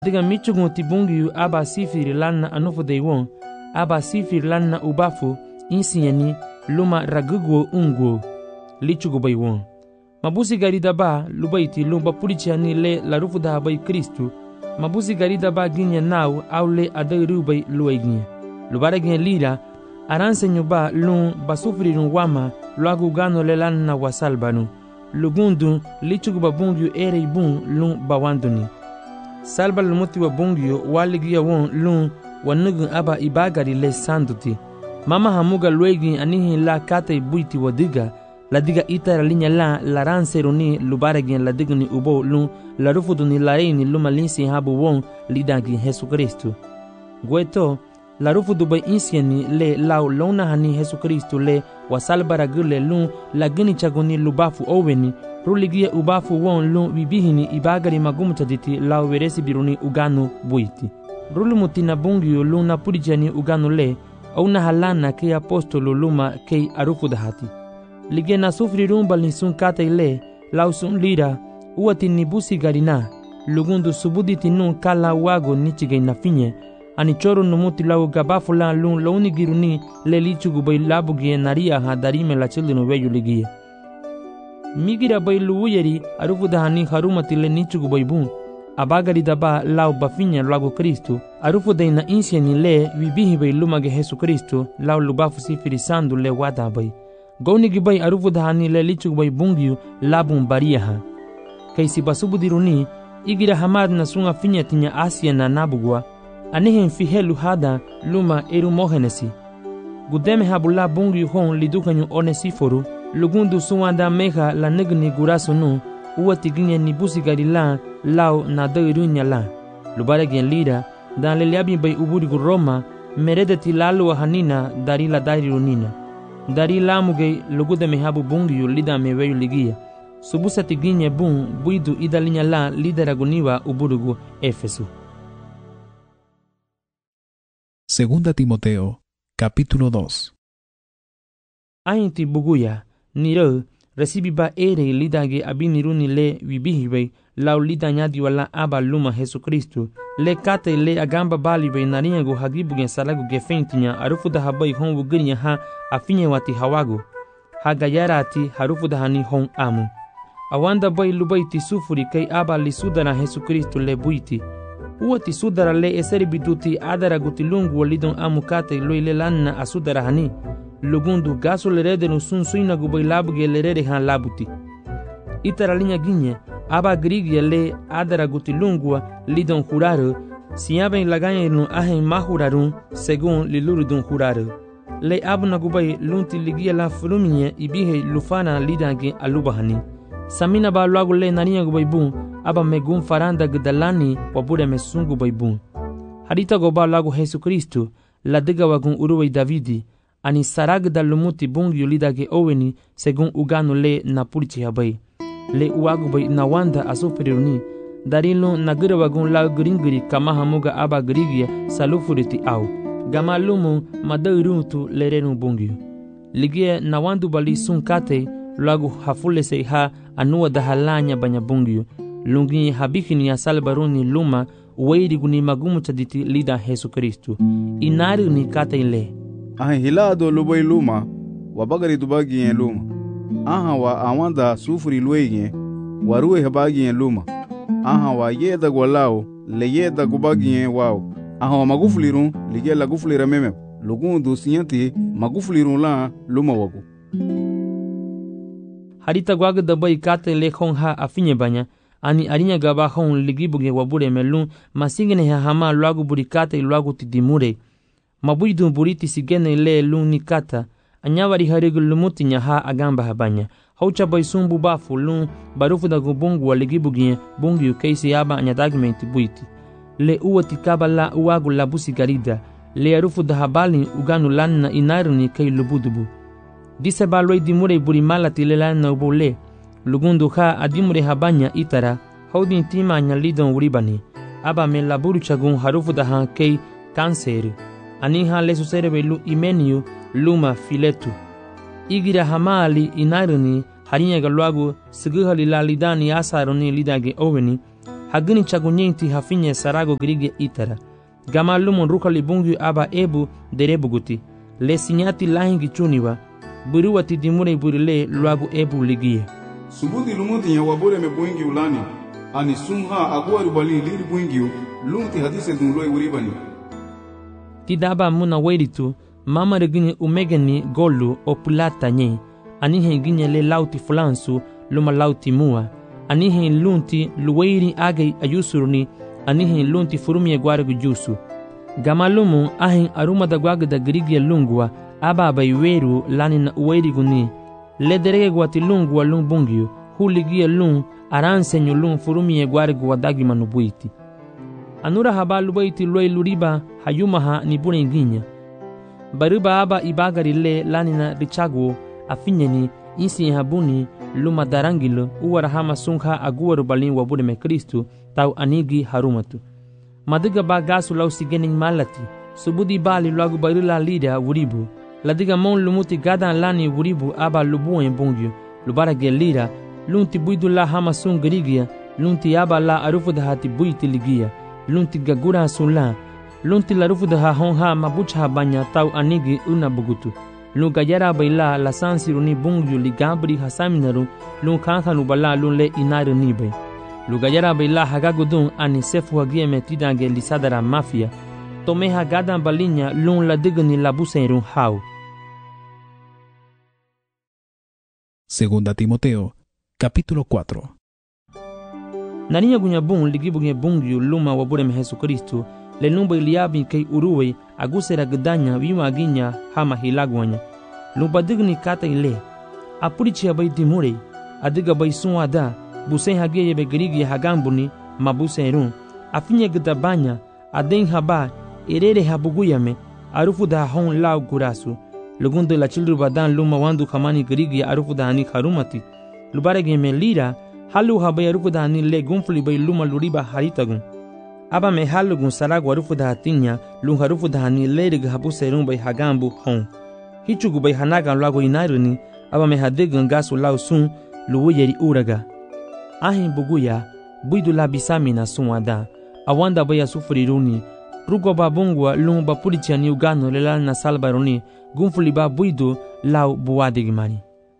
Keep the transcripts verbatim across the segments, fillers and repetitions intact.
Diga michugun tibungiyu aba sifiri lanna anofo deiwon, aba sifiri lanna ubafu, insieni, luma ragugo ungo, lichugo baiwon. Mabusi garida ba, lubaiti lumba pulichani le larufu da bai Kristu, mabusi garida ba ginya nau au le adairu bai luaiginya. Lubara ginya lira, aransenyo ba lun basufrirun wama, luagu gano le lanna wasalbanu. Lugundu, lichugo babungiyu ere ibun lun bawanduni. Salba lumuti wa bungyo waligia won lun wanugun aba ibagari le sanduti. Mama hamuga luegi anihi la kata ibuiti wadiga. La diga itara linya la la ranseruni lubaragin la digni ubo lun la rufuduni la reini luma linsi habu won lidagi Jesu Kristu. Gueto, la rufudu bai insieni le lau lona hani Jesu Kristu le wasalbara gule lun la gini chaguni lubafu oweni. Ruligia ubafu won lun bibihini ibagari magumu chaditi lau veresi biruni uganu buiti. Rulumuti na bungiyo lun na purijani uganu le, au na halana ke apostolo luma ke arufu dahati. Ligia na sufri rumba linsun kata ile, lau sun lira, uati nibusi garina, lugundu subuditi nun kala wago nichige na finye, ani choro numuti lau gabafu la lun launi giruni le lichugu bai labugie naria ha darime la childinu weyu ligia. Migira bai luuyeri arufu dahani harumati le nichugu bai bun, abagari daba lau bafinya lago Kristu, arufu da ina insieni le vibihi bai lumage Jesu Kristu, lau lubafu sifiri sandu le wada bai. Gaunigi bai arufu dahani le lichugu bai bungiyu labun bariaha. Kaisi basubu diruni, igira hamad na sunga finya tinya Asia na nabugwa, anihen fihelu hada luma eru mohenesi. Gudeme habula bungiyu hon lidukanyu onesiforu, lugundu suwanda meha la negni guraso nu, uwati ginye nibusi garila lau na dairunya la. Lubare gen lira, dan le liabi bai uburigu Roma, meredeti lalu hanina dari la dairunina. Dari lamuge lugude mehabu bungiyu lida meweyu ligia. Subusati ginye bun buidu idalinya la lideraguniwa uburigu Efesu. Segunda Timoteo, capítulo dos. Ainti buguya, niro, recibi ba ere lidage abiniruni le vibihibe, lau lidanyadi wala aba luma Jesu Kristu, le kate le agamba balibe narinyago hagibugen salagu gefentinya arufu da habai hongu girinya ha afinye wati hawago, hagayarati harufu da hani hon amu. Awanda bai lubaiti sufuri kai aba li sudara Jesu Kristu le buiti. Uati sudara le eseri biduti adara gutilungu walidon amu kate loile lanna asudara hani. Lugundu gaso lerede no sun suina gubai labuge lerede han labuti. Itara linya ginye, aba grigia le adara gutilungua lidon juraro, siyaben laganya no ahen mahurarun segun lilurudun juraro. Le abuna gubai lunti ligia la fruminye ibihe lufana lidange alubahani. Samina ba luagu le naniya gubai bun, aba megun faranda gdalani wabure mesungu bai bun. Harita goba luagu Jesu Kristu, la diga wagun uruwai Davidi, ani sarag da lumuti bungiyu lidage oweni segun uganu le na purichi habai. Le uagu bai na wanda asufriruni, darilo na gira wagun la gringiri kama hamuga aba grigia salufuriti au. Gama lumu madairuntu lerenu bungiyu. Ligie na wandu bali sun kate, luagu hafule se ha anuwa dahalanya banya bungiyu. Lungi habikini ya salbaruni luma uweiri guni magumu chaditi lida Jesu Kristu. Inari ni kate ile. Aha hilado lubai luma, wabagari dubagi luma. Aha wa awanda sufuri luege, waruwe habagi luma. Aha wa yeda gwalao, le yeda gubagi wao. Aha wa magufulirun, lige la gufulira meme. Lugundu sinyati, magufulirun la luma wagu. Harita gwaga dabai kate le khong ha afinye banya, ani arinya gaba khong ligibuge wabure melun, masigene ha hama luagu burikate luagu tidimure. Mabuidu buriti sigene le luni kata, anyawari harigu lumuti nya ha agamba habanya. Haucha bai sumbu bafu lun barufu da gubungu wa ligibugie bungi ukeisi yaba anyadagmenti buiti. Le uwati kaba la uwagu labusi garida, le arufu da habali uganu lanna inaruni kei lubudubu. Dise baloi dimure buri malati le lanna ubule, lugundu ha adimure habanya itara, haudin tima anya lidon uribani, aba me laburu chagun harufu da ha kei kanseri. Aniha lesu serebe lu imeniu luma filetu. Igira hamali inaruni harinya galuagu seguhali la lidani asaruni lidage oweni hagini chagunyenti hafinye sarago grige itara. Gama lumon rukali bungyu aba ebu derebuguti. Le sinyati lahingi chuniwa. Buruwati dimure burile luagu ebu ligia. Subuti lumuti ya wabure me buingi ulani. Ani sumha agua rubali liri buingiu. Lumti hadise dunloi uribani. Tidaba muna weritu. Mama regini umegeni golu o pulata nye. Anihe ginye le lauti fulansu luma lauti mua. Anihe lunti luweiri age ayusuruni. Anihe lunti furumie guargu jusu. Gamalumu ahin aruma da guaga da grigia lungua. Aba bayweru lani na uweiri guni. Le derege guati lungua lung bungiu. Huligia lung aransenyo lung furumie guargu wadagi manubuiti. Anura haba lubaiti loi luriba hayumaha ni bune ginya. Baruba aba ibagari le lanina richaguo afinyeni insi habuni luma darangilo uwarahama sungha aguwaru balin wabude me Kristu tau anigi harumatu. Madiga ba gasu lau sigening malati subudi bali lagu barila lida wuribu ladiga mon lumuti gadan lani wuribu aba lubuen bongyu lubara gelira lunti buidu la hama sungrigia lunti aba la arufu da hati buiti ligia lunti gagura sulla lunti la rufu da honha mabucha banya tau anigi una bugutu lun gayara baila la sansiruni bungyu ligabri hasaminaru lun kankanu bala lun le inaru nibe lu gayara baila hagagudun ani sefu hagie metidange lisadara mafia tome hagadan balinya lun la digni la buseirun hau. Segunda Timoteo, capítulo cuatro. Narinya gunya bung ligibuge bungyu luma wabure me Jesucristo le numba iliabi kay uruwe agusera gedanya wima ginya hama hilagwanya lumba digni kata ile apurichi abai dimure adiga bai suada busen hageye be grigi hagambuni mabuserun afinye gedabanya aden haba erere habuguyame arufu da hon lau gurasu lugundo la childru badan luma wandu kamani grigi arufu da hani harumati lubarege me lira halu haba arufu da hani le gunfli bai luma luriba haritagun aba me halu gun saragu arufu da hatinya lun harufu da hani lerig habu serun bai hagambu hon hichugu bai hanagan lago inaruni aba me hadigan gasu lau sun luwuyeri uraga ahin buguya buidu la bisamina sunwada awanda bai asufriruni rugo babungwa lun bapurichani ugano lelal na salbaruni gunfuli ba buidu lau buwadigimani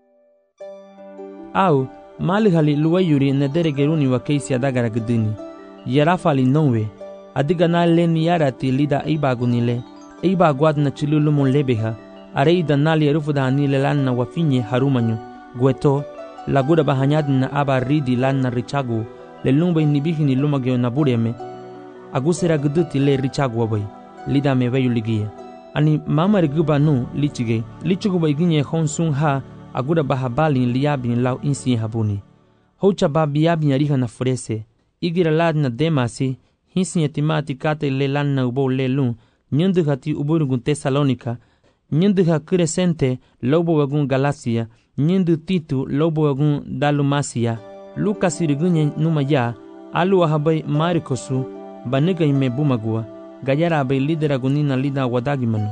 au malihali luwayuri nederegeruni wa keisi adagara gudini yarafali nonwe adiga na leni yarati lida ibagunile ibagwad na chilulumun lebeha areida nali erufu da hanile lanna wafinye harumanyu gueto laguda bahanyad na aba ridi lanna richagu le lumba inibihini lumageo na bureme agusera guduti le richagu wabai lida meweyu ligia ani mama riguba nu lichige lichugu baiginye honsun ha aguda bahabalin liabin lau insi habuni hocha babiabin ariha na furese igira ladna demasi hinsi yatimati kate le lanna ubo le lun nyendu hati uburungun Tesalonika nyendu ha Crescente lobo wagun Galacia nyendu Titu lobo wagun Dalumasia Lucas irigunya numa ya alu ahabai Marikosu baniga ime bumagua gayara abai lidera gunina lida wadagimanu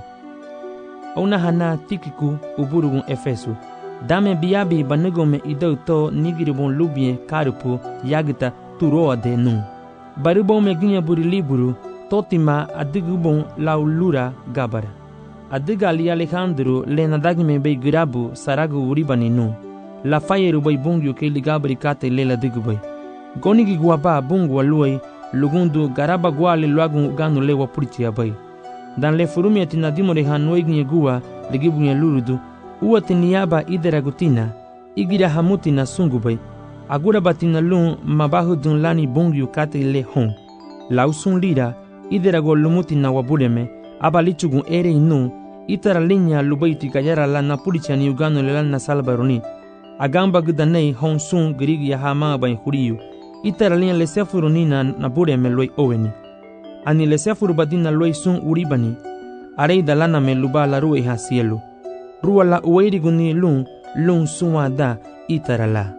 ona hana Tikiku uburungun Efesu dame biabi banigo me idau to nigiribon lubie karupu yagita turoa de nu baribon me ginya buri liburu totima adigubon laulura gabara adiga ali Alejandro le nadagme be grabu saragu uribani nu la fayeru bay bungyu ke ligabri kate le la digubay gonigi guaba bungu aluai lugundu garaba gwale luagun ganu le wapuriti abay dan le furumi atinadimo re hanoi ginye gua ligibunya lurudu uwa niaba idera gutina igira hamuti na sungubay agura batina lun mabahu dun lani bungyu kate le hon lausun lira idera go lumuti na wabureme abalichugun ere inu itara linya lubaiti gayara la napulichani ugano le lana salbaroni agamba gudanei hon sun grigi ya hama bain huriyu itara linya le sefuruni na nabureme loi oweni ani le sefuru badina loi sun uribani arei dalana me luba la ruwe ha cielo ruwa la uweiri guni lun lun sunwa da itara la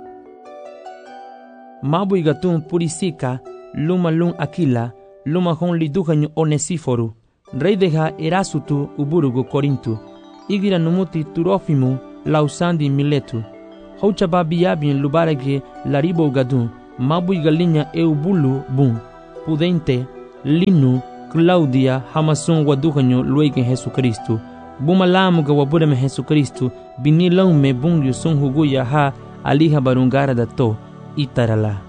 mabu igatun purisika luma lun akila luma hon liduhanyu Onesiforu rei deha Erasutu uburugu Korintu igira numuti Turofimu lausandi Miletu haucha babiabin lubarege laribo gadun Mabu igalinya Eubulu bun, Pudente, Linu, Claudia, Hamason wadukanyo luigen Jesucristo. Bumalamu ga wabudame Jesucristo, binilaume bungyo son huguya ha aliha barungara da to, itarala.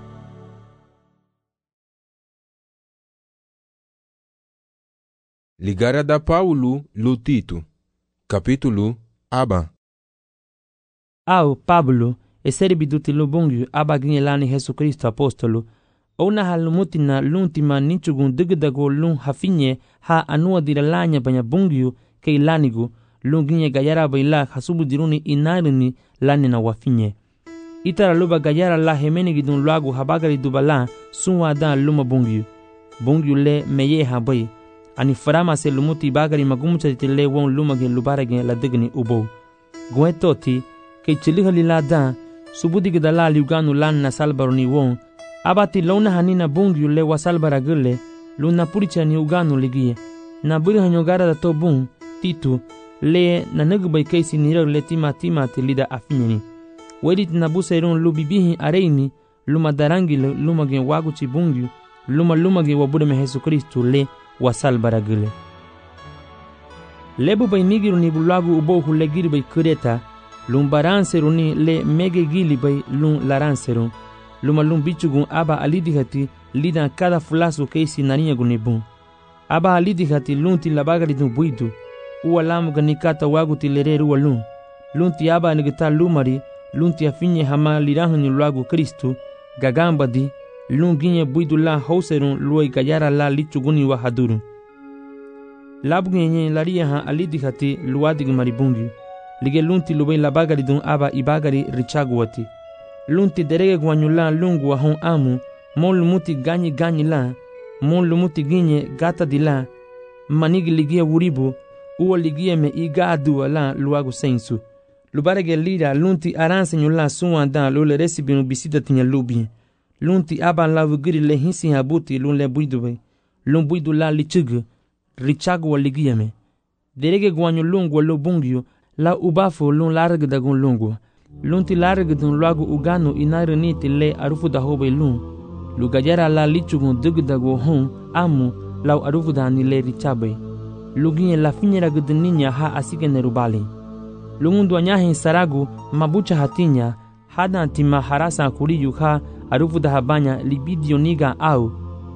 Ligara da Paulo Lutito, capítulo Aba. Ao Pablo, e serbiduti lubungyo abaginye lani Jesucristo apostolo, ona halumutina luntima ninchugun digdago lun hafinye ha anua diralanya banya bungyo ke ilanigu lunginye gayara baila hasubu diruni inarini lani na wafinye. Itara luba gayara la hemenigi dun luagu habagari dubala sunwa dan luma bungyo. Bungyo le meye habai. Ani farama se lumuti bagari magumucha tile won lumage lubarage la digni ubo. Guetoti ke chiliha lila dan subudi gidala liuganu lan na salbaroni won. Abati lona hanina bungyo le wasalbara gule luna puricha ni uganu ligie. Na buri hanyogara da to bung titu le na nagubay kaisi nira le tima tima te lida afinyeni. Wedit na busairun lubibihi areini luma darangi lumage waguchi bungyo luma lumage wabudame Jesucristo le wasalbara gule. Lebu bay nigiru ni bulagu ubo hule giri bay kureta lum baranseru ni le mege gili bay lum laranseru luma lum bichugun aba alidihati lidan kada fulasu keisi narinya gunibun. Aba alidihati lunti labagari dun buidu uwa lamu ganikata waguti lereru walun lunti aba nigita lumari lunti afinye hama lirahani luagu Kristu gagamba di lunginye buidu la hauserun luai gayara la lichuguni wa haduru. Labgunye laria ha alidihati luadig maribungi. Lige lunti lubai labagari dun aba ibagari richaguati. Lunti derege guanyula lungu wa hon amu, mon lumuti ganyi ganyi la, mon lumuti ginye gata di la, manigi ligia wuribu, uwa ligia me iga adua la luagu sensu. Lubarege lida lunti aranse nyula suwa dan lule resibinu bisida tinya lubi. Lunti aba la wugiri le hinsi habuti lun le buidu bay. Lun buidu la lichugu, richagu wa ligia me. Derege guanyu lungu wa lubungyo, la ubafu lun larg dagun lungu. Lunti larg dun luagu uganu inari niti le arufu da hobe lun. Lugajara la lichugun dugdago hon amu lau arufu da ni le richabe. Luginye la finyera guduninya ha asige nerubali. Lungundu anyahin saragu mabucha hatinya hada antima harasa kuriyu ha arufu da habanya libidio niga au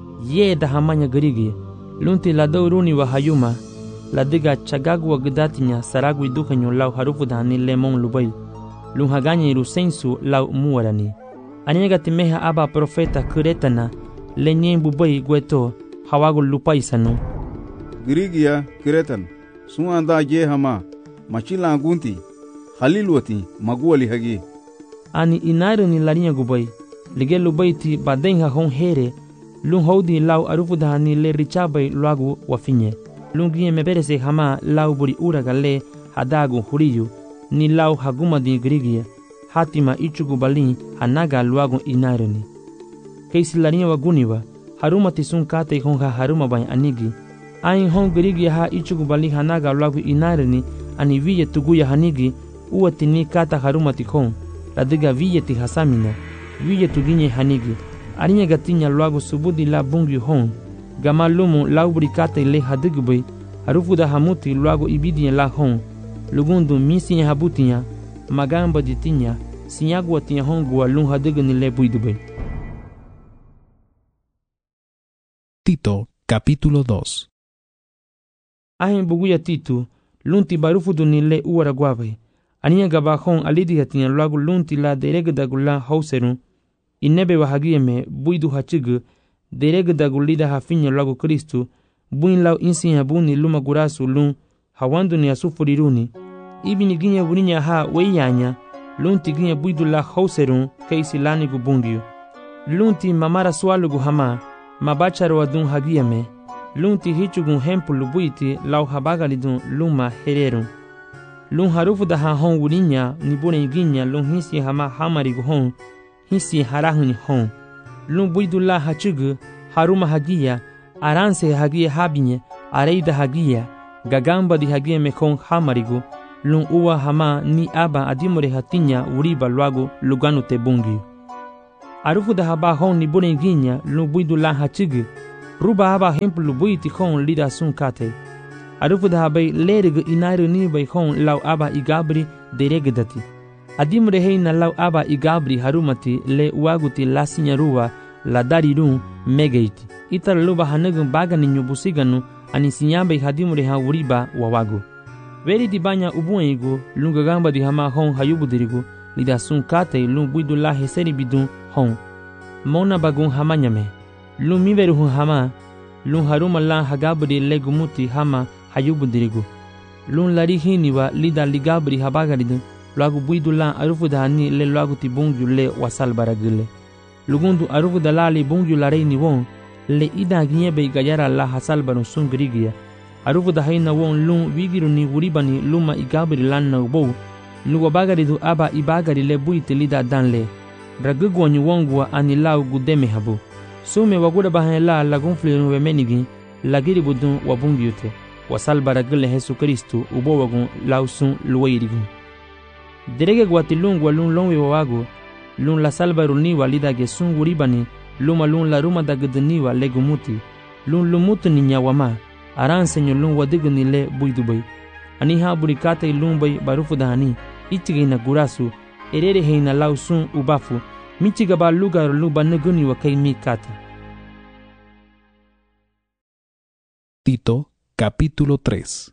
ye da hamanya garigi. Lunti la dauruni wa hayuma la diga chagagu wa gudatinya saragu idukanyo lau harufu da ni lemon lubai. Lun haganya iru sensu lau muarani. Anyega timeha aba profeta kuretana lenyen bubai gweto hawagu lupaisanu. Girigia kiretan suanda je hama machila gunti halilwati maguali hagi. Ani inaru ni larinya gubai lige lubaiti badenha hon here lun hodi lau arufu dahani le richabai luagu wafinye. Lun gie meberese hama lau buri uragale hadagu huriyu ni lau haguma di girigia hatima ichugu balin hanaga luagu inaruni. Keisi larinya waguniwa haruma tisun kate honga haruma bay anigi. Ain hon girigia ha ichugu balin hanaga luagu inaruni ani viye tuguya hanigi uwati ni kata haruma tikon. Ladiga viye ti hasamina viye tuginye hanigi. Arinya gatinya luagu subudi la bungi hon. Gama lumu laubri kate le hadigubay harufu da hamuti luagu ibidi la hon. Lugundu misi ya habutinya magamba ditinya sinyagwa tinya hongwa lun hadigani le buidubay. Tito, capítulo dos. Ahin buguya Tito, lunti barufu duni le uwara guabay. Aniya gabahon alidi hatinya luagu lunti la deregdagula hauserun. Inebe wahagiyeme buidu hachigu deregdagulida hafinya luagu Kristu. Buin lau insi habuni luma gurasu lun hawandu ni asufuriruni. Ibi ni ginya buninya ha weyanya lunti ginya buidu la hauserun keisi lani gubungiu. Lunti mamara swalugu hama mabacharo adun hagiyeme. Lunti hichugun hempulu buiti lau habagalidun luma hererun. Lun harufu da ha hon wurinya ni bune ginya lun hisi hama hamarigu hon hisi harahuni hon. Lun buidu la hachugu haruma hagiya aranse hagiya habinye areida hagiya gagamba di hagiya mekon hamarigu. Lun uwa hama ni aba adimore hatinya uriba luagu luganu te bungi. arufu da haba hon ni borenguinha lu buidu la hachig ruba haba hemplu buiti hon lida sun kate arufu da haba lerg inairu ni bai hon lau aba igabri deregdati adimre heina lau aba igabri harumati le waguti lasinya ruwa la darirun megeiti itar luba hanagum bagani nyubusiganu ani sinyambe hadimre ha uriba wawago veri di banya ubuengo lunga gamba di hama hon hayubu dirigo lida sun kate lun buidu la heseri bidun hon mona bagun hama nyame lun miveru hun hama lun haruma la hagabri legumuti hama hayubu dirigo lun lari hiniwa lida ligabri habagaridu lagu buidu la arufu da hani le lagu ti bungju le wasal baragile lugundu arufu da la li bungju la reini won le ida ginyebe gayara la hasal barun sun grigia arufu da haina won lun wigiru ni wuribani luma igabri lan na ubo lugo bagaridu aba ibagari le buiti lida danle ragugwani wongwa ani lau gudeme habu sume waguda bahan la lagun flirun wemenigi lagiri budun wabungiute wasal baragile Jesu Kristu ubo wagun lausun luwairigu derege gwati lungwa lun lonwe wawago lun la salbaru niwa lidage sun wuribani luma lun la ruma dagdniwa legumuti lun lumutu ni nyawama aran senyo lun wadigni le buidubai ani ha burikate lun bai barufu dahani ichigina gurasu erere heina lausun ubafu michiga ba lugar luba nuguni wa kai mikata. Tito capítulo tres.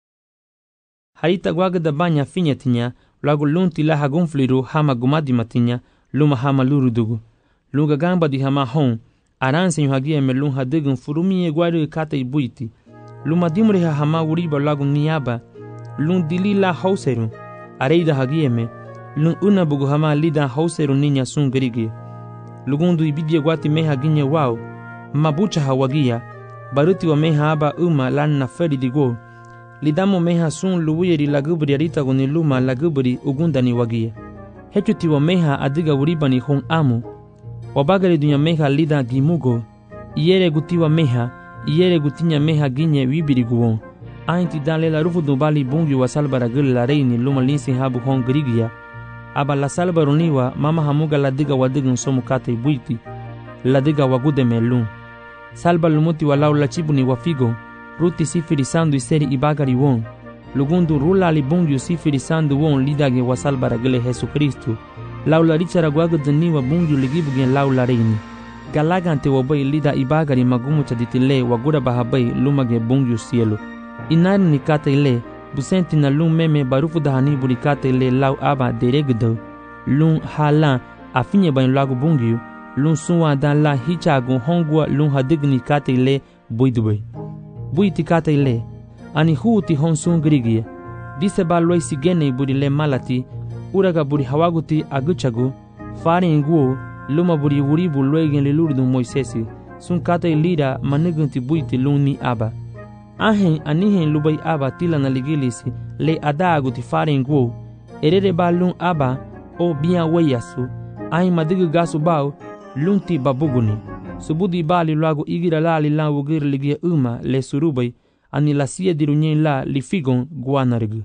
Harita guaga da banya finyatinya lagu lunti la hagunfliru hama gumadimatinya luma hama lurudugu lunga gamba di hama hon aran senyo hagia me lun hadigun furumi e guari kata ibuiti luma dimre ha hama uriba lagu niaba lun dilila hauseru areida hagia me lun una bugu hama lida hauseru ninya sun gerigi lugundu ibidie guati meha ginya wao mabucha hawagia baruti wa meha aba uma lan na feri digo lidamo meha sun luwiri lagubri arita guni luma lagubri ugundani wagia hechuti wa meha adiga uribani hon amu wabagari dunya meha lida gimugo iere gutiwa meha iere gutinya meha ginye wibiri guwon ainti dale la rufu dubali bungi wa salbara gul la reini luma linsi habu hon grigia aba la salbara niwa mama hamuga la diga wadigun somu kate buiti la diga wagude melun salba lumuti walau la chibuni wafigo ruti sifiri sandu iseri ibagari won lugundu rula li bungi sifiri sandu won lidage wa salbara gule Jesu Kristu laula richara gwaga daniwa bungi ligibugen laula reini galagante wabai lida ibagari magumu chaditile wagura bahabai lumage bungi sielo inari nikata ile busenti na lum meme barufu dahani burikata ile lau aba deregdo lum hala afinye bain lagu bungi lum suwa dan la hichagu hongwa lum hadigni kata ile buidubay buiti kata ile ani huuti honsun grigie dise ba loi sigene buri le malati uraga buri hawaguti aguchagu fari nguo luma buri wuribu loigen le lurdu moisesi sun kata ilira manugunti buiti luni aba ahen anihen lubai aba tila na ligilisi le adaguti fari nguo erere ba lun aba o biya wayasu ahen madigu gasu bao lunti babuguni subudi bali lago igira lali la wugir ligia uma le surubai ani la sia dirunyen la li figon guanargu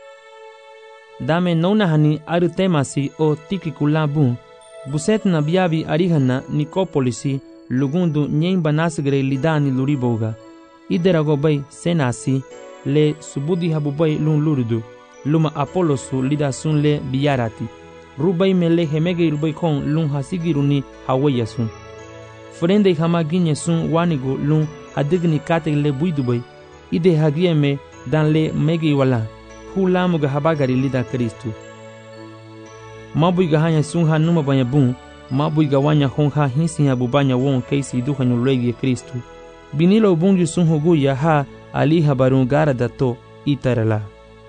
dame nona hani aru temasi o tiki kulabun buset na biabi arihana nikopolisi lugundu nyen banasgre lidani luriboga iderago bay senasi le subudi habubay lun lurdu luma apolosu lida sun le biyarati rubai mele hemege rubai kon lun hasigiruni hawayasun frende hama ginye sun wanigo lun hadigni kate le buidubay ide hagieme dan le mege wala hulamuga habagari lida Kristu mabuiga hanya sun hanuma banya bun mabuiga wanya honha hinsi habubanya won keisi duhanyo lege Kristu binilo bungi sun huguya ha ali habarun gara dato itarala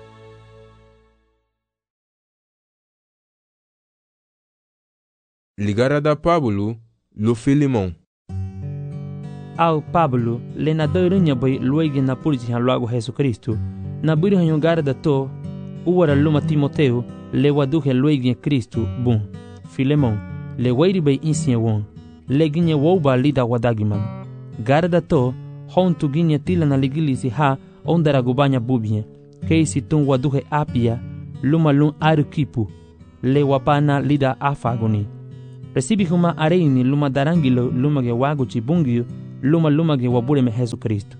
Ligara da Pablo lo Filimon au Pablo le na doirunya boy luigi na pulji han lago Jesu Kristu na buri han gara dato uwara luma Timoteo le waduhe luigi Kristu bun Filemon le wairi bay insiye won le ginye woba lida wadagiman gara dato hon tu ginye tila na ligilisi ha ondara gubanya bubie keisi tun waduhe apia luma lun arukipu le wapana lida afagoni recibi huma areini luma darangilo luma ge wagu chibungio luma luma ge wabure me Jesu Kristo.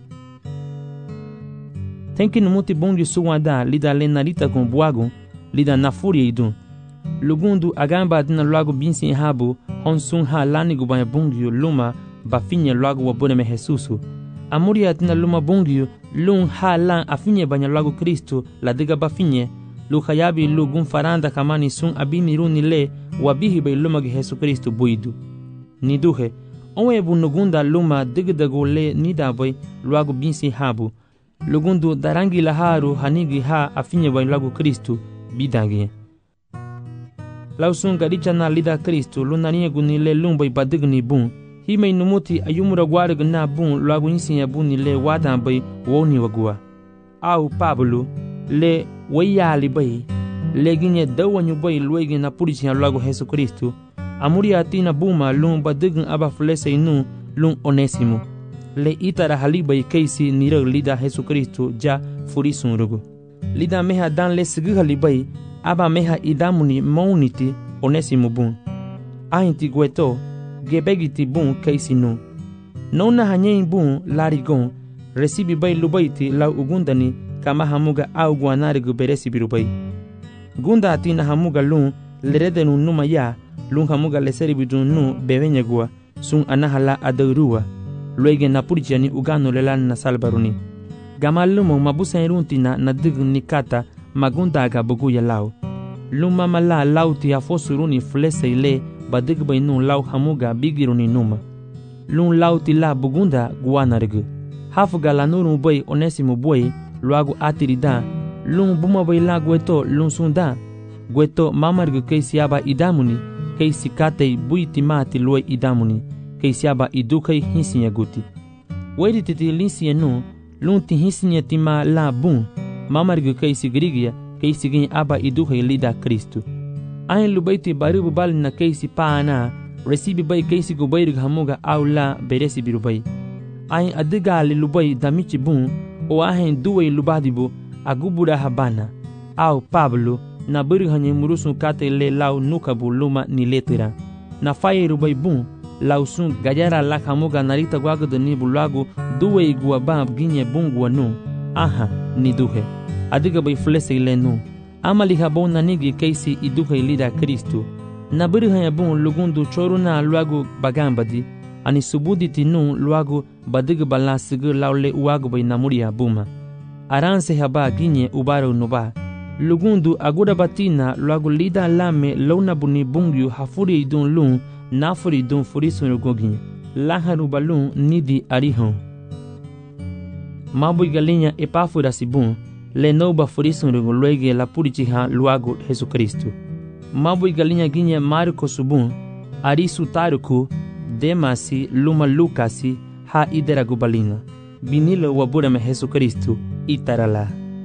Tenki numuti bungio suwada lida lenarita con buago lida nafuria idun. Lugundu agamba adina luago binsi habu honsun ha lani gubanya bungio luma bafinye luago wabure me Jesusu. Amuri adina luma bungio lun ha lan afinye banya luago Kristo la diga bafinye lu khayabi lu gun faranda kamani sun abini runi le wabihi bay luma ge Jesu Kristo buidu. Niduhe onwe bunugunda luma digdago le nidaboy luago binsi habu. Lugundu darangi laharu hanigi ha afinye bay luago Kristo bidangi. Lausun garicha na lida Kristo lunanie gunile lumbai badigni bun. Himei numuti ayumura gwarag na bun luago insinya buni le wadan bay woni wagua. Au Pablo le wayali bay le ginye dawanyu bay luegi na purichinya luago Jesu Kristo. Amuri atina buma lun badign aba flese inu lun Onesimo. Le itara halibay keisi nirag lida Jesu Kristo ja furisun rugu. Lida meha dan le sigi halibay aba meha idamuni mauniti Onesimo bun. Ahinti gueto gebegiti bun keisi nu. Nona hanyein bun larigon recibi bay lubaiti lau ugundani kama hamuga au guanarigu beresi birubay. Gunda atina hamuga lun leredenu numa ya lun hamuga leseri bidun nu bevenya gua sun anahala adaurua. Luege na purichiani ugano lelan na salbaruni. Gamal lumo mabusa iruntina na dig nikata magunda aga buguya lau. Luma mala lauti afosuruni flese ile badig bay nun lau hamuga bigiruni numa. Lun lauti la bugunda guanarigu. Hafuga la nuru bay Onesimo boy luagu atirida. Lun buma bay la gueto lun sunda. Gueto mamargu keisi aba idamuni keisi katei buiti mati lue idamuni. Keisiaba idukai hinsinya guti. Wadi titi linsinya nu, lun ti hinsinya tima la bun, mamargu keisi grigia, keisi gini aba idukai lida Kristo. Ayin lubaiti baribu bali na keisi paana, recibi bay keisi gubairig hamuga au la beresi birubai. Ayin adigali lubai damichi bun, o ahin duway lubadibu, agubura habana, au Pablo, na birig hanye murusun kate le lau nukabu luma ni letira. Na faye rubai bun, lausun gajara la hamuga narita guagado ni bulago duwe igua bab ginye bungua nu. Aha, ni duhe. Adiga bay flese ile nu. Amali habon nanigi keisi iduhe lida Kristo. Nabiri hanya bun lugundu choruna luago bagambadi. Ani subuditi nu luago badiga bala sigur laule uago bay namuria buma. Aranse haba ginye ubaro nuba. Lugundu agura batina luago lida lame launa buni bungyu hafuri idun lun nafuri dun furisun rugogi laharu balun nidi arihon mabu galinya epafura sibun le noba furisun rugo luege la purichiha luago Jesu Kristo mabu galinya ginya Marko subun arisu taruku demasi luma lukasi ha idera gubalina binilo wabura me Jesu Kristo itarala.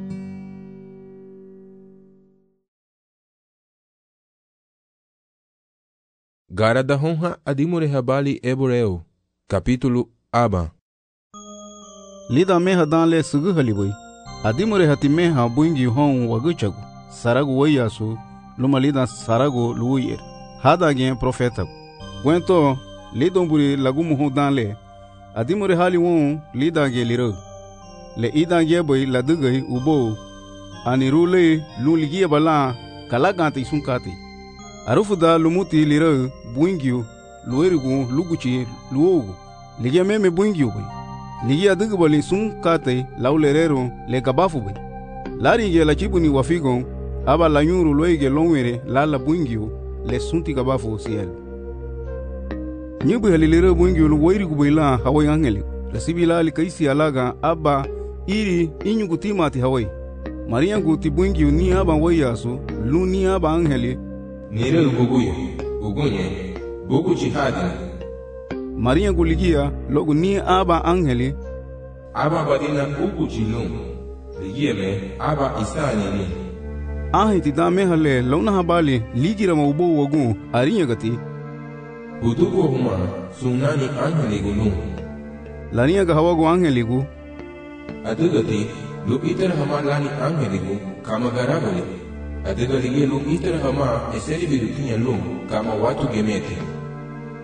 Garada honha adimure habali eboreo. Capítulo aba. Lida meha dan le sugu halibui. Adimure hati meha buingi hon waguchagu. Saragu wayasu luma lida saragu luuyer. Hada gen profeta. Gwento lidomburi lagumu hon dan le. Adimure hali won lida ge liro. Le ida ge boy ladugai ubo. Anirule luligia bala kalagante sunkati. Arufuda lumuti liro buingyu luerigu luguchi luogu ligia meme buingyu boy ligia dugubali sun kate laulerero le kabafu boy lari ge la chibuni wafigo aba la nyuru loige longwere la la buingyu le sunti kabafu siel nyubu halilero buingyu luerigu boy la hawai angeli resibila li kaisi alaga aba iri inyugu timati hawai maria guti buingyu ni aba wayasu lu ni aba angeli Nire uguguye, ugunye, bugu jihadi. Maria guligia, logo ni aba angeli. Aba badina ugu jilum. Ligie me, aba isani ni. Ahi tidame hale, launa habali, ligira maubo wagu, arinya gati. Udugo huma, sunani angeli gulum. Lania gahawagu angeli gu. Adugati, lu iter hamalani angeli gu, kama garabali. Adiga ligie lu iter hama eseri birukinya lum kama watu gemete.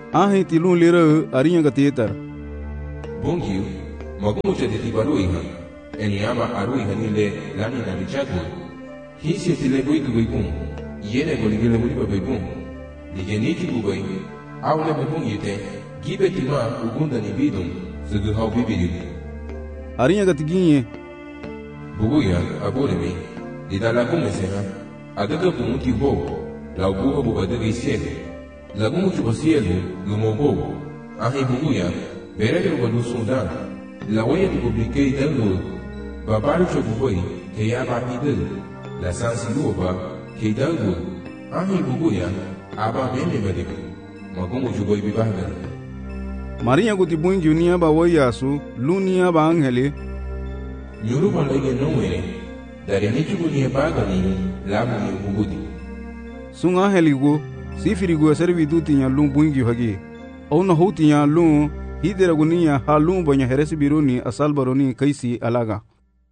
Ahi tilun lira arinya gatitar. Bungiu, magumu cha titibarui ha. Eni ama arui hanile lani na lichagul. Hisi tile bui tu bui yene goligile bui bui bui. Ligeniki bui, aule bui yute, gibe tima ugunda ni bidum, zugu hau bibiri. Arinya gatiginye. Buguya, abolemi, lidala kumesena, agaga kumuti bo, la buga bubadega isiele. La kumuti basiele, lumobo, ahi buguya, berege ubalu sundan, la waya tu publike idalo, babaru chobuboi, ke ya bapidel, la sansi luoba, ke idalo, ahi buguya, aba meme badegu, magumu chuboi bibagari. Maria gutibungi unia ba wayasu, lunia ba angele. Nyurupa lege nowere, dari nichugu ni bagani, lamu ni bugudi. Sung angeligo, sifirigo servitu tinya lung bungi hagi. Ona hotinya lung, hidera gunia halung banya heresi biruni asal baroni kaisi alaga.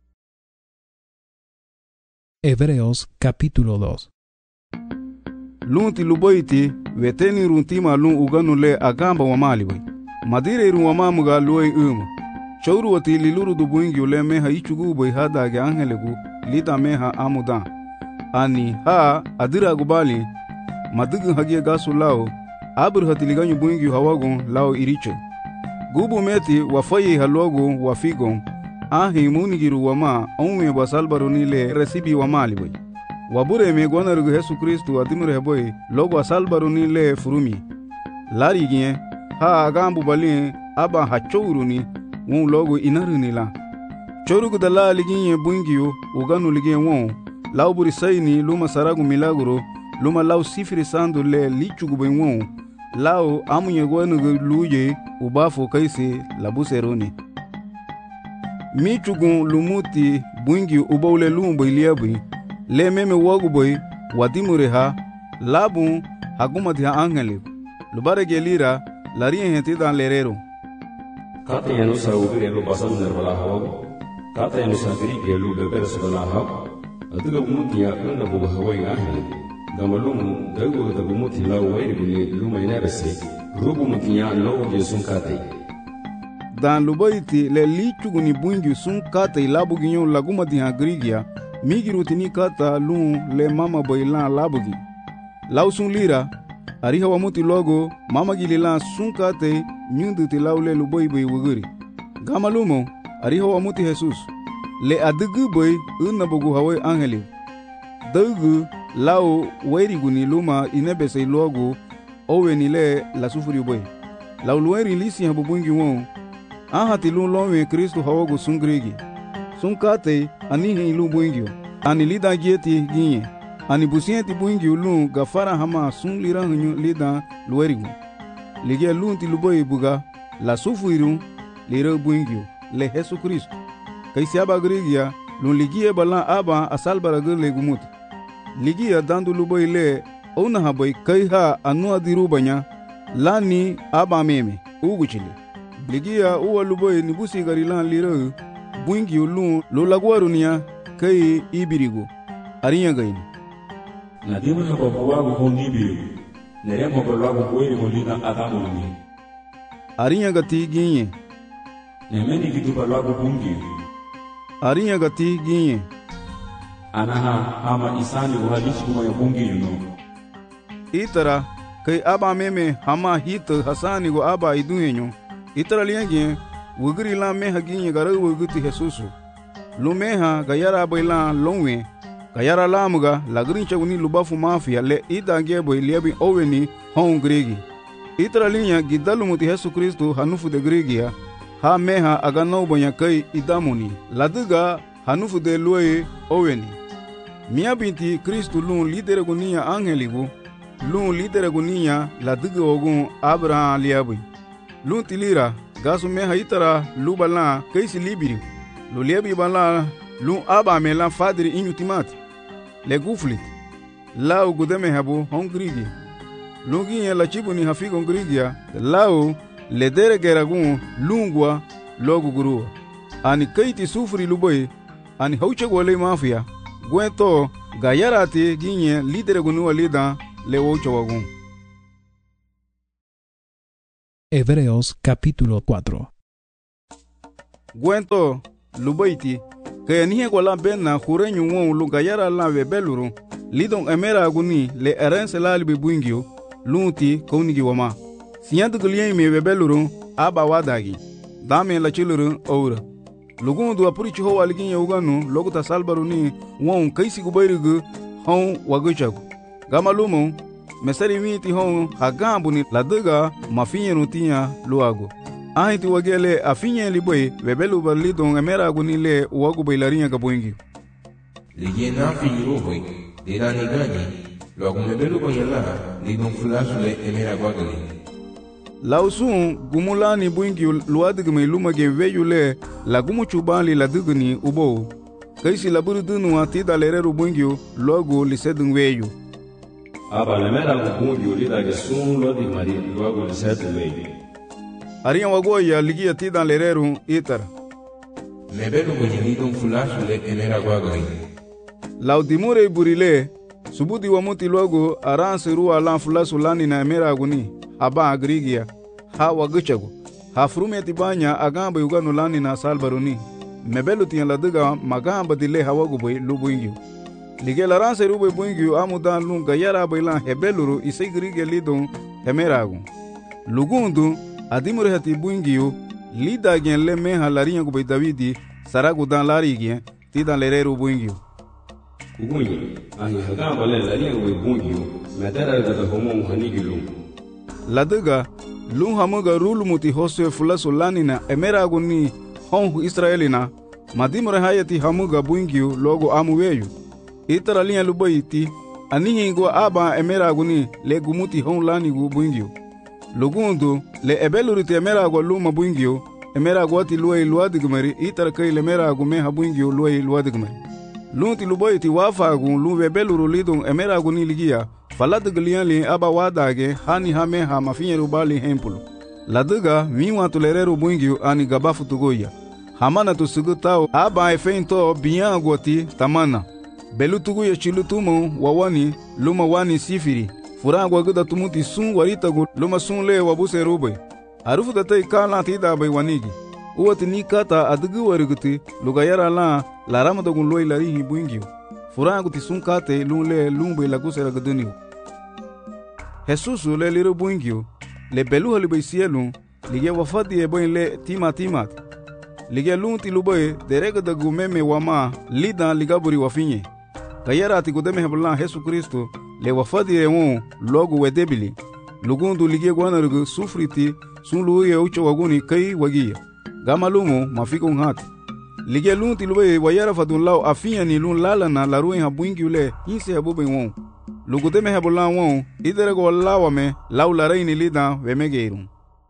Hebreos capítulo dos. Lung tiluboiti, veteni runtima lung uganule agamba wa maliwe. Madire iru wa mamuga luwe umu. Chauru wati liluru du buingi ule meha ichugu boi hada ge angelegu lita meha amudan. Ani ha adira gubali madugu hagie gasu lao abur hatiliganyu buingi hawagon lao iriche. Gubu meti wafayi halwago wafigon ahi munigiru wama onwe basalbaroni le resibi wamali boi. Wabure me gonarugu Yesu Kristu adimure boi logo asalbaroni le furumi. Lari gien ha agambu bali aba hachouruni won logo inaruni la. Chorugu dala liginye bungiyo uganu liginye won lauburi sayni luma saragu milagro luma lau sifiri sandu le lichugu ben won lau amunye gwanugu luje ubafo kaisi labuseroni. Michugun lumuti bungi ubaule lumbo iliabui le meme wagu boy wadimure ha labun hagumati ha angele lubare gelira larien henti dan lerero. Kata yang nusa ubire lu pasal nerbala hawa, kata yang nusa diri gelu beber sebelah hawa, atuga umuti ya kena buka hawa yang ahli. Gamalumu dagu dagu umuti lau wairi buni luma inabese, rubu mutinya lau jesung kata. Dan lubaiti le lichugu ni bungi sun kata ilabu ginyo lagumati ha grigia, migirutini kata lun le mama boilan labugi. Lau sun lira, ariha wamuti logo mama gilila sun kate nyundu ti laule lu boy boy wuguri. Gama lumo ariha wamuti Jesus le adugu boy unna bogu hawe angeli. Dugu lau wairigu ni luma inebese logo owe ni le la sufuri boy. Lau lueri lisi habu bungi won aha ti lun lonwe Kristu hawagu sun gregi. Sun kate anihi ilu bungi ani lida gieti ginye. Ani busienti buingi ulun gafara hama sun lira hunyu lida luerigu. Ligia lun ti luboy buga la sufuirun lira buingi le Yesu Kristu. Kaisi aba grigia lun ligia balan aba asalbara gele gumuti. Ligia dandu luboy le ona haboy kai ha anu adiru banya lani aba meme uguchile. Ligia uwa luboy nibusi garilan lira buingi ulun lulagwarunia kai ibirigu. Arinya gaini. Na dimu na babu wagu hondi biyu, nere mo babu kweli molina adamu ni. Arinya gati ginye. Nemeni kitu babu bungi. Arinya gati ginye. Anaha hama isani uhalishi kuma ya bungi yuno. Itara kai aba meme hama hita hasani go aba iduhenyo. Itara liyange wugri la meha ginye gara wuguti Jesusu. Lumeha gayara baila longwe. Kayara lamuga lagrin chaguni lubafu mafia le ita gebo iliabi oweni hon gregi. Itra linya gidalu muti Yesu Kristu hanufu de gregia ha meha agano bonya kai idamuni. Laduga hanufu de luwe oweni. Mia binti Kristu lun lidere gunia angeligu lun lidere gunia laduga ogun Abraham liabi. Lun tilira gasu meha itara lubala kaisi libiri. Luliabi bala lun aba melan fadri inutimati. Le guflit. Lau gudeme habu hongrigi. Lungi ya la chibuni hafigo ngrigia. Lau le dere geragun lungwa logu gurua. Ani kaiti sufri luboy. Ani hauche gwale mafia. Gwento gayarati ginye lidere gunua lida le wocho wagun. Hebreos capítulo cuatro. Gwento lubaiti kaya nihe kwa la benna khurenyu won lugayara la webeluru lidon emera aguni le erense la libe buingio lunti kaunigi wama siyant gulien me webeluru aba wadagi dame la chiluru oura lugundu apuri chiho waligin yuganu loguta salbaruni won kaisi gubayrigu hon waguchagu gamalumu mesari miti hon hagambu ni ladaga mafinyeru tinya luago ahiti wagele afinye liboy webelu balidon emera aguni le wagu bailarinya gaboingi ligie na finyo boy de la nigani lo agumebelu bayala lidon flash le emera gwagali lausun gumulani buingi luadigme lumage veyule lagumu chubali ladigni ubo kaisi laburu dunu atida lereru buingi logo lisedun weyu aba lemera kukungi ulida sun lo di mari logo lisedun weyu ariyan wagoya ligia tidan lereru itar mebelu lidon flash le emera gwagali laudimure burile subudi wamuti logo aranse ruwa lan flasu lani na emera aguni aba agrigia ha waguchago ha frumeti banya agamba yugano lani na salbaruni mebelu tiyan ladiga magamba dile hawagu boy lubuingyu lige laranse rube buingyu amudan lunga yara bailan hebeluru isegrigia lidon hemeragu lugundu adimure hati buingyu lida gen le meha larinya go Davidi saragu dan larigien tidan lereru buingyu ugunyi ahi hagamba le larinya go buingyu medara da homo hanigilu ladiga lun hamuga rulumuti hoswe fulaso lanina emeragu ni hon Israelina madimure hayati hamuga buingyu logo amuweyu itara linya lubaiti anihingo aba emeragu ni le gumuti hon lanigu buingyu lugundu le ebeluriti emeragu luma buingyu emeragu ati luai luadigmari itara kai le emeragu meha buingyu luai luadigmari lunti lubaiti wafagu lu ebeluru lidon emeragu ni ligia faladiglian li aba wadage hani hame ha mafinyeru bali hempulu ladiga miwa tulereru buingyu ani gabafu tugoya hamana tusugutao aba efento biangoti tamana belu tuguya chilutumu wawani luma wani sifiri furangwa guda tumuti sun waritagu luma sun le wabuse rube arufu datai kala tida bai wanigi uwati ni kata adigu wariguti lugayara la laramadagun loi larihi buingyu furangu ti sun kate lun le lumbe lagusera guduniu Jesusu le liru buingyu le belu halibai sielu lige wafadi eboin le tima timat lige lun ti lubai derega da gumeme wama lida ligaburi wafinye kayara ati gudeme heblan Jesu Kristo le wafadi ewon logo wedebili lugundu lige gwanarugu sufriti sun luye ucho waguni kai wagia gamalumu mafiko ngati lige lun ti lubai wayara fadun lao afinya ni lun lalana laruin ha buingyu le inse habube won lugudeme heblan won iderego lawame laula reini lida wemegeirum.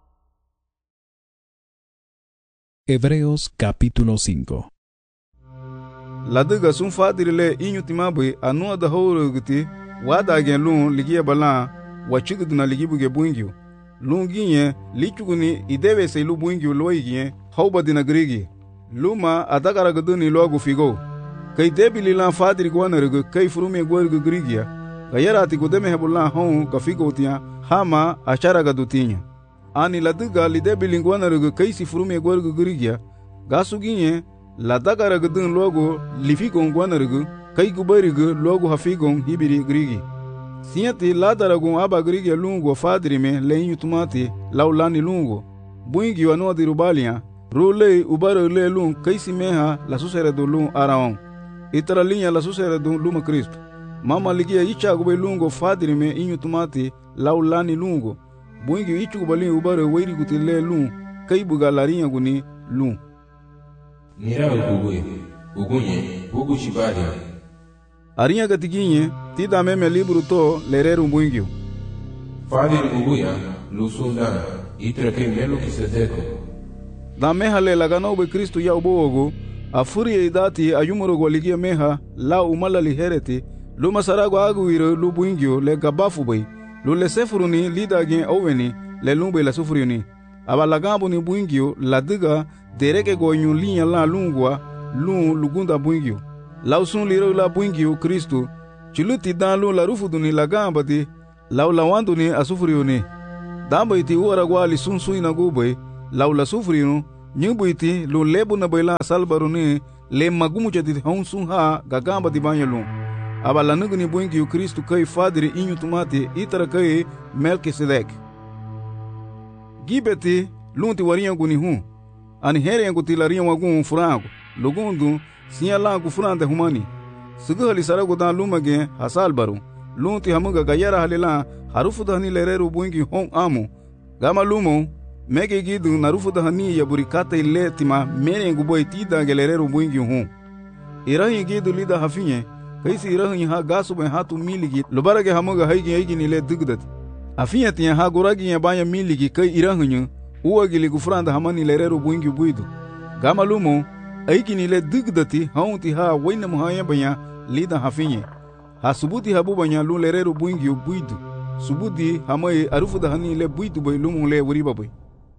Hebreos capítulo cinco. Ladiga sun fadirile inyutimabe anua da howruguti wada gen lun ligia balan wachiguduna ligibuge buingyu lun ginye lichuguni idewe se lu buingyu loigien hawbadina grigi luma adagara guduni logu figo kai debili lan fadiri gwanargu kai furume gwargu grigia gayara ati gudeme hebulan hon gafigo tia hama achara gadutinya ani ladiga lidebili gwanargu kai si furume gwargu grigia gasuginye ladagara gudun logo lifigon gwanargu kai gubarigu logo hafigon hibiri grigi siyati ladaragun aba grigi lungo fadirime lein yutumati laulani lungo buingi wano dirubalia rule ubaro le lun kai si meha la susere do lun araon itara linya la susere do luma Kristo mama ligia icha gube lungo fadirime inyutumati laulani lungo buingi ichu gubalin ubaro weiri gutile lun kai buga larinya guni lun Mira uguye, ugunye, ugu shibari. Arinya gatiginye, tida meme libru to lereru buingyu. Fadir uguya, lusunda, itra ke melo kiseteko. Da meha le lagano be Kristo ya ubogo, afuri e dati ayumuro goligia meha, la umala li hereti, luma sarago aguiro lu buingyu le gabafu bay, lu le sefuruni lida gen oweni, le lumbe la sufuriuni. Aba lagambo ni buingyu la diga dereke go nyun linya la lungwa lun lugunda buingyu lausun liro la buingyu Kristo chiluti dan lun la rufuduni la gamba di lau la wanduni asufuriuni damba iti uara gwali sun suina gubay law la sufrinu nyubu iti lu lebu na bayla salbaru ni le magumu chati hon sun ha gagamba di banya lu aba la nugni buingi Kristu kai fadri inyu tumati itara kai Melkisedek gibeti lunti warinha guni hu ani here nguti larinha wagun furango lugundu sinya langu furande humani suguhali sarago dan lumage hasalbaru lunti hamuga gayara halila harufu dahani lereru buingi hon amu gama lumo mege gidu narufu dahani yaburi kata ile tima mere nguboy tida gelereru buingi hon irahi gidu lida hafinye kaisi irahi ha gasu ben hatu miligi lubarage hamuga haigi haigi nile dugdat afinye tiya ha goragi ya banya miligi kai irahi uwagili gufranda hamani lereru buingi buidu gama lumo aigi nile dugdati haunti ha waina muhaya banya lida hafinye ha subuti habu banya lu lereru buingi buidu subuti hamai arufu dahani le buidu bay lumo le wuriba bay.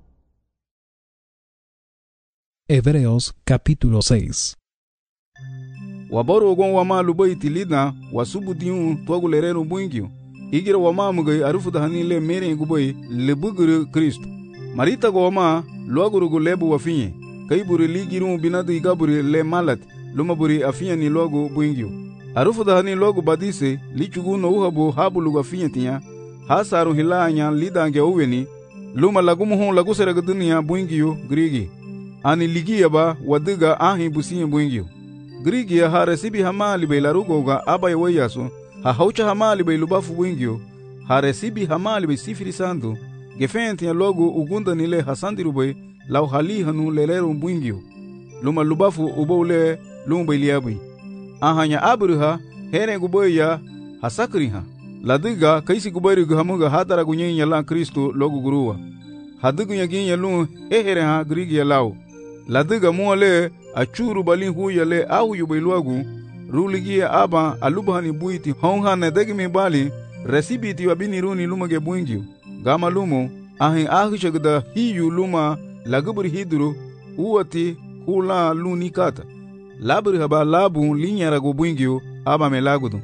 Hebreos capítulo seis. Waboro gon wama lubaiti lida wasubuti un togu lereru buingi igira wama mugai arufu dahani le mere ngubay le buguru Kristo marita go wama loguru go lebu wafinye kai buri ligiru binadu igaburi le malat luma buri afinya ni logo buingi arufu dahani logo badise lichugu no uhabu habu lugo afinya tinya hasaru hilanya lidange uweni luma lagumu hon lagu serega dunia buingi grigi ani ligia ba wadiga ahi busiye buingi grigi ya haresibi hamali be larugo ga abay wayaso ha haucha hamali be lubafu buingi haresibi hamali be sifiri sandu gefenti ya logo ugunda nile hasandiru be law hali hanu lelero buingi luma lubafu ubole lumba iliabi ahanya abruha here guboya hasakriha ladiga kaisi gubari guhamuga hadara gunyenya la Kristo logo guruwa hadigu yaginya lu ehere ha grigi ya law ladiga muale achuru balin hu yale au yubeluagu ruligia aba alubhani buiti honha na degmi bali resibiti wabini runi lumage buingi gama lumo ahin ahishagda hiyu luma lagubri hidru uwati hula lunikata labri haba labu linyara go buingi aba melagudu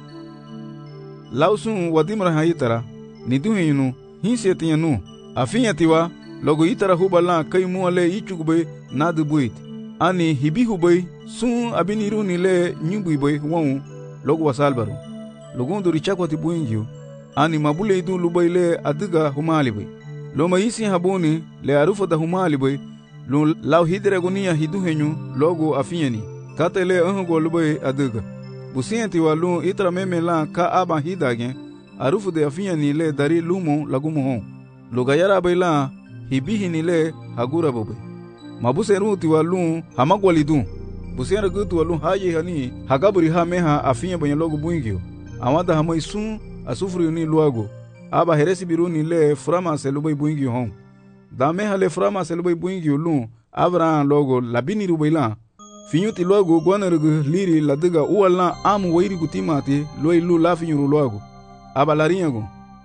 lausun wadimra hayitara niduhinu hinsetianu afinyatiwa logo itara hubala kai muale ichugbe nadubuit ani hibihubay sun abiniru nile nyubuibay won logo wasalbaru logundu richakwati buingi ani mabule idu lubayle adiga humalibay loma isi habuni le arufa da humalibay lu law hidre gonia hiduhenyu logo afinyani katele ango lubay adiga busienti walu itra memela ka aba hidage arufu de afinyani le dari lumo lagumo hon lugayara bayla hibihi nile hagura bobe mabuseru ti walu hamagwalidu busera gutu walu haye hani hagaburi ha meha afinya banya logo buingio awada hamaisun asufuri ni luago aba heresi biruni le frama selubay buingio hon da meha le frama selubay buingio lu abra logo labini rubayla finyuti logo gwanargu liri ladiga uwala amu wairi gutimati loy lu lafinyu logo aba larinyago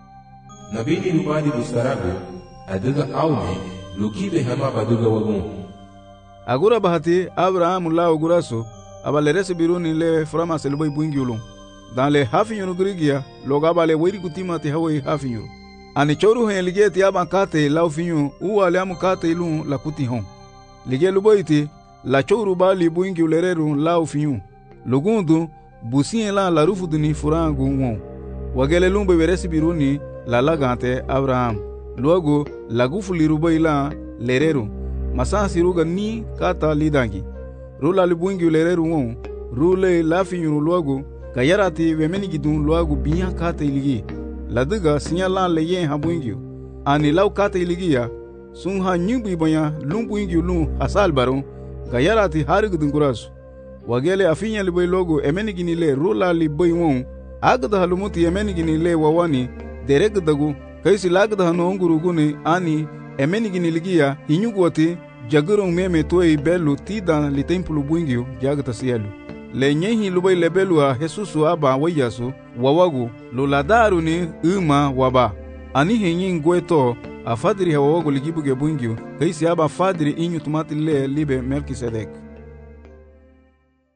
nabini rubadi bustarago adiga aume lukibe hama baduga wagun agura bahati abraham la oguraso abalerese biruni le frama selubay buingiulum dans le hafinyuru grigia loga le wiri kutimati hawai hafinyuru ani choru hen ligeti aba kate la finyu u ale am kate lu la kuti hon lige luboiti la choru bali buingi ulereru la finyu lugundu busien la la rufu duni furangu won wagele lumbe veresi biruni la lagante abraham luego lagufu lirubaila lereru masasi ruga ni kata lidangi rula libuingi ulereru won rule la finyu luego kayarati wemeni gidun luagu binya kata iligi ladiga sinyala leye habuingi ani law kata iligiya sun ha nyubi banya lumbuingi lu hasal baro kayarati harigudun gurasu wagele afinya libay logo emeni ginile rula libay won agda halumuti emeni ginile wawani deregdagu kaisi lagda hanonguruguni ani emeni giniligiya hinyugwati jagurung meme toy belu tidan li templu buingi jagta sielu le nyehi lubay lebelua Jesusu aba wayasu wawagu luladaru ni uma waba ani henyi ngweto afadri hawawagu ligibuge buingio kaisi aba fadri inyu tumati le libe Melkisedek.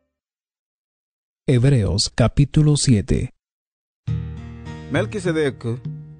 Hebreos capítulo siete. Melkisedek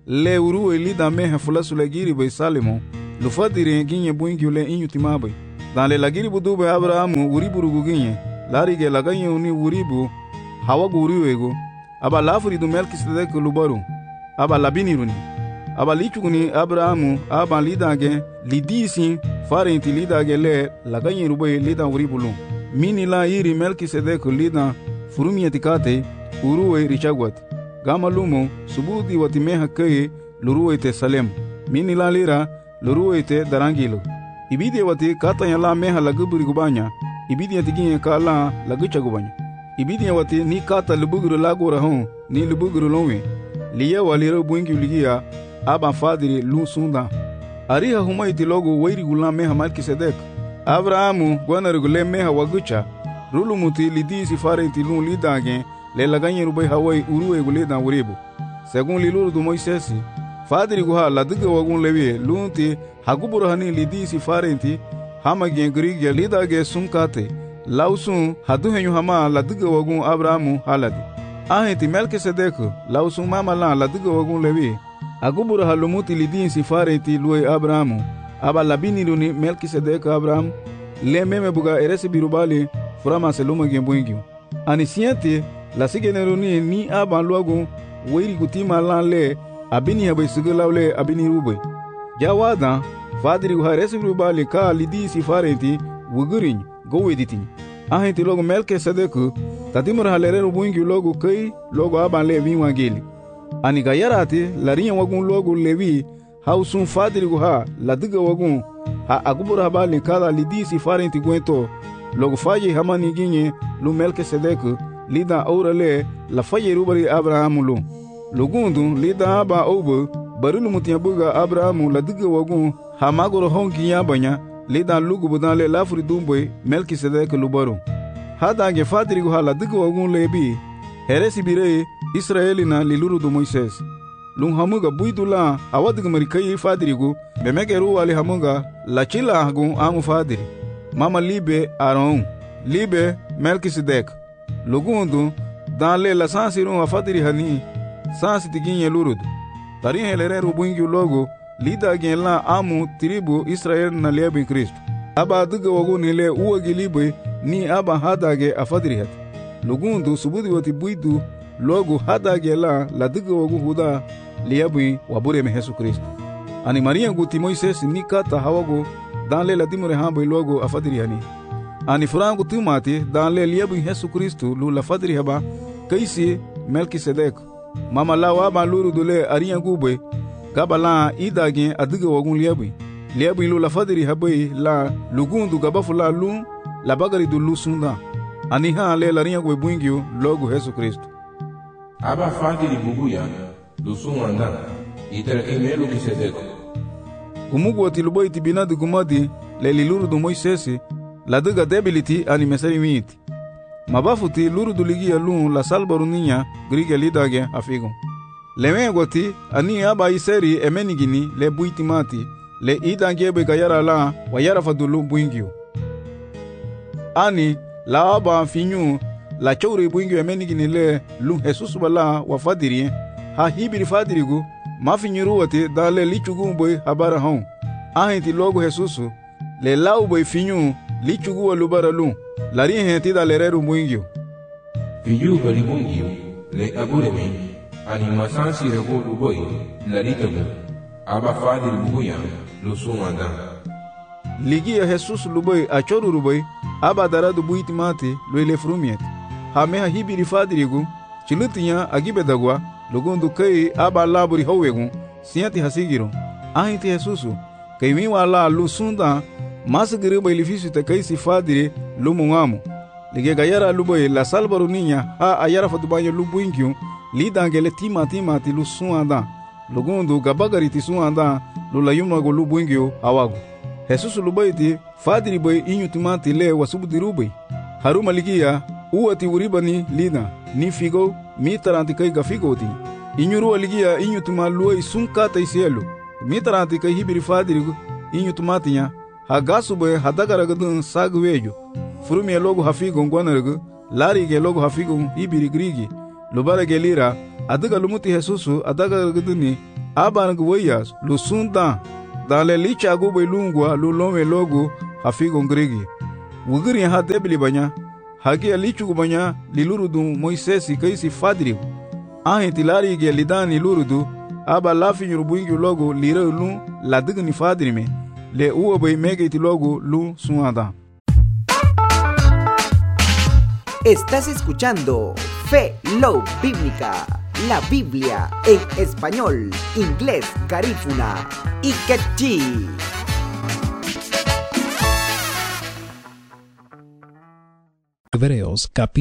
le uruwe lida meha fulasu le giri bay salimo lu fadiri ginye buingi le inyu timabay dan le lagiri budu bay abrahamu uriburu guginye larige laganye uni uribu hawa guriwego aba lafuri du melkisedek lubaru aba labiniruni aba lichuguni abrahamu aba lidage lidisi farenti lidage le laganye rubay lida uribulu mini la iri melkisedek lida furumiyeti kate uruwe richagwat gama lumo subudi watimeha keye luruwe te salem mini la lira luruwe te darangilo ibidi wati kata ya la meha laguburi gubanya ibidi yatiginye ka la lagucha gubanya ibidi wati ni kata lubuguru lagora hon ni lubuguru lonwe liye waliro buingi ligia aba fadiri lu sunda ariha humaiti logo wairi gula meha Melkisedek abrahamu gwanar gule meha wagucha rulumuti lidisi farenti lu lidage le laganye rubai hawai uruwe gule dan uribu segun liluru du Moisesi fadiri guha ladiga wagun lewie lunti haguburu hani lidisi farenti hamagyen grigya lidage sunkate lausun haduhenyu hama ladiga wagun abrahamu haladi ahenti Melkisedek lausun mama la ladiga wagun lewie aguburu halumuti lidisi farenti luwe abrahamu aba labiniruni Melkisedek abrahamu le meme buga eresi birubali furama seluma gembuingyu ani siente la sigeneruni ni aban luagun weiri kutima lan le abini habe sigulawle abini rube jawada fadiri ha eresi birubali ka lidisi farenti wugurin goweditin ahenti logo Melkisedek tatimur halere rubuingyu logo kai logo aban le winwangeli ani gayarati larinya wagun logo lewi hausun fadiri ha ladiga wagun ha agubura habali kala lidisi farenti gwento logo faye hamani ginye lu Melkisedek lida aurale la faye rubari abrahamu lu lugundu lida aba obo barulu mutia buga abrahamu ladiga wagun ha magoro hongi yabanya lida lugu budale lafuri dumboy Melkisedek lubaru hada ge fadiri ha ladiga wagun lebi heresi bire israelina liluru du Moises lung hamuga buidula awadiga marikai fadirigu bemegeru wali hamuga la chila hagun amu fadiri mama libe Aron libe Melkisedek lugundu dan le la sansiru wa fadiri hani sansi tiginye lurud tari helere rubuingi logo lida gen la amu tribu Israel na liebe Kristo aba duga wagun le uwagi libe ni aba hadage afadiri hat lugundu subudi wati buidu logo hadage la la duga wagun huda liabi wabure me Yesu Kristo ani Maria guti Moises ni kata hawago dan le la dimure hambo logo afadiri hani ani frangu tumati dan le liabi Yesu Kristo lu la fadiri haba kaisi Melkisedek mama la wa ba luru dole ariya gube gabala idage adiga wagun liabi liabi lu la fadiri habai la lugundu gabafula lu la bagari du lu sunda ani ha le la riya gwe buingio logo Yesu Kristo aba fadiri buguya lusumanda itara emelu Kisedek gumugu wati luboy tibinadu gumadi le liluru du Moisesi la duga debility ani mesari miti mabafuti luru du ligia lu la salbaru ninya grige lidage afigo leme goti ani aba iseri emenigini le buitimati le idangebe gayara la wayara fadulu buingio ani la aba finyu la chowre buingio emenigini le lu Jesus bala wa fadiri ha hibiri fadirigu mafinyuru wati dale lichugu boy habara hon ahenti logo Jesus le lau boy finyu lichugu wa lubara lu lari henti dale reru buingio finyu bari buingio le aguremi ani masansi rego luboy laritagu aba fadiri buguya lusumanda ligia Jesus luboy achoru ruboy aba daradu buitimati loile frumiet ha meha hibiri fadirigu chilutinya agibedagwa lugundu kai aba laburi howegu sienti hasigiro ahiti Jesusu kai mi wala lusunda masgiri bailifisu te kai sifadiri lumungamu lige gayara luboy la salbaru ninya ha ayara fadubanyo lubuingyu lidangele tima tima ti lusuanda lugundu gabagari ti suanda lulayumna go lubuingyu awagu Jesusu luboy ti fadiri boy inyutimati le wasubudiruboy haruma ligia uwati uribani lina ni figo mi taranti kai gafigo ti inyuru aligia inyutuma luoi sunkata isielu mi taranti kai hibiri fadirigu inyutumatinya hagasu boy hadagaragadun sagwejo furumi logo hafigo ngwanargu lari ge logo hafigo hibiri grigi lubara gelira adaga lumuti Jesusu adagaragaduni aban gwoyas lu sunta dale licha go belungwa lu lome logo hafigo ngregi wugiri ha debli banya hagi alichu banya lilurudu Moisesi kaisi fadri ahin tilari ge lidani lurudu aba lafi nyurubuingi logo lire lu ladigni fadri me le uwa bay mege ti logo lu suada. Estás escuchando Fe Love Bíblica, la Biblia en español, inglés, garífuna y quechí. Hebreos capítulo